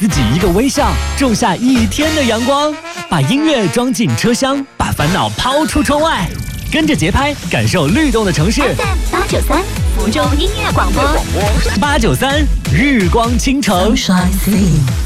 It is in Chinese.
自己一个微笑，种下一天的阳光。把音乐装进车厢，把烦恼抛出窗外。跟着节拍，感受律动的城市。 FM893福州音乐广播， 893日光倾城。